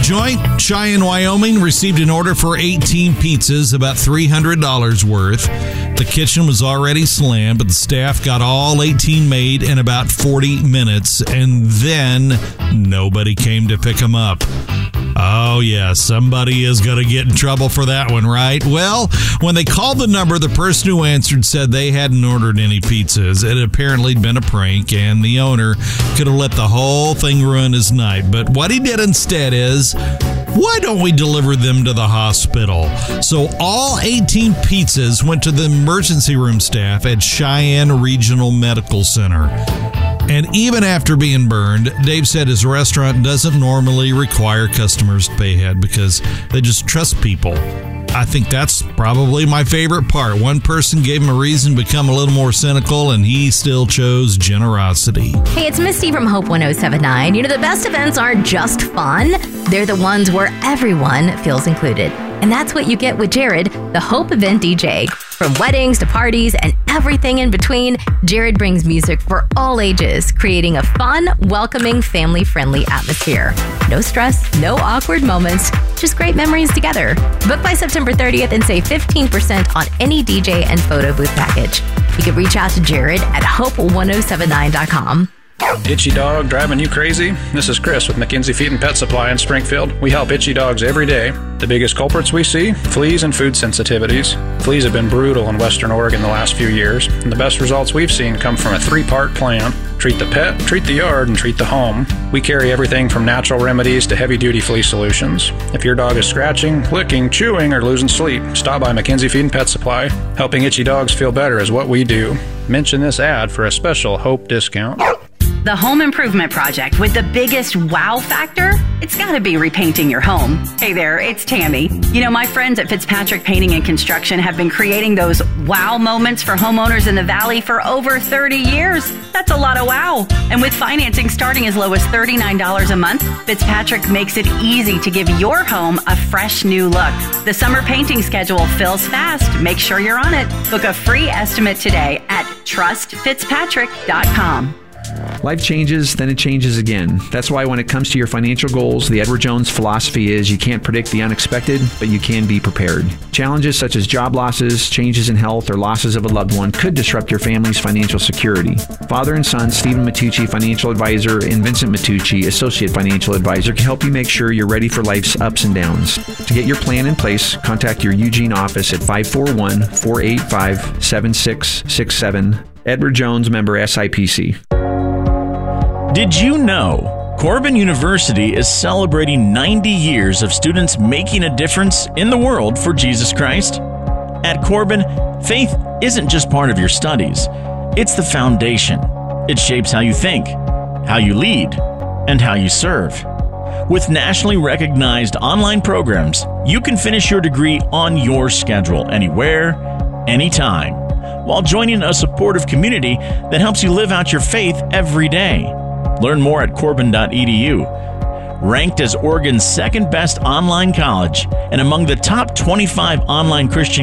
Joint, Cheyenne, Wyoming, received an order for 18 pizzas, about $300 worth. The kitchen was already slammed, but the staff got all 18 made in about 40 minutes, and then nobody came to pick them up. Oh, yeah, somebody is going to get in trouble for that one, right? Well, when they called the number, the person who answered said they hadn't ordered any pizzas. It had apparently been a prank, and the owner could have let the whole thing ruin his night. But what he did instead is, why don't we deliver them to the hospital? So all 18 pizzas went to the emergency room staff at Cheyenne Regional Medical Center. And even after being burned, Dave said his restaurant doesn't normally require customers to pay ahead because they just trust people. I think that's probably my favorite part. One person gave him a reason to become a little more cynical, and he still chose generosity. Hey, it's Misty from Hope 1079. You know, the best events aren't just fun. They're the ones where everyone feels included. And that's what you get with Jared, the Hope Event DJ. From weddings to parties and everything in between, Jared brings music for all ages, creating a fun, welcoming, family-friendly atmosphere. No stress, no awkward moments, just great memories together. Book by September 30th and save 15% on any DJ and photo booth package. You can reach out to Jared at hope1079.com. Itchy dog driving you crazy? This is Chris with McKenzie Feet and Pet Supply in Springfield. We help itchy dogs every day. The biggest culprits we see? Fleas and food sensitivities. Fleas have been brutal in Western Oregon the last few years, and the best results we've seen come from a 3-part plan. Treat the pet, treat the yard, and treat the home. We carry everything from natural remedies to heavy-duty flea solutions. If your dog is scratching, licking, chewing, or losing sleep, stop by McKenzie Feed and Pet Supply. Helping itchy dogs feel better is what we do. Mention this ad for a special Hope discount. The home improvement project with the biggest wow factor? It's got to be repainting your home. Hey there, it's Tammy. You know, my friends at Fitzpatrick Painting and Construction have been creating those wow moments for homeowners in the Valley for over 30 years. That's a lot of wow. And with financing starting as low as $39 a month, Fitzpatrick makes it easy to give your home a fresh new look. The summer painting schedule fills fast. Make sure you're on it. Book a free estimate today at trustfitzpatrick.com. Life changes, then it changes again. That's why when it comes to your financial goals, the Edward Jones philosophy is you can't predict the unexpected, but you can be prepared. Challenges such as job losses, changes in health, or losses of a loved one could disrupt your family's financial security. Father and son, Stephen Matucci, financial advisor, and Vincent Matucci, associate financial advisor, can help you make sure you're ready for life's ups and downs. To get your plan in place, contact your Eugene office at 541-485-7667. Edward Jones, member SIPC. Did you know Corbin University is celebrating 90 years of students making a difference in the world for Jesus Christ? At Corbin, faith isn't just part of your studies. It's the foundation. It shapes how you think, how you lead, and how you serve. With nationally recognized online programs, you can finish your degree on your schedule, anywhere, anytime, while joining a supportive community that helps you live out your faith every day. Learn more at corbin.edu. Ranked as Oregon's second best online college and among the top 25 online Christian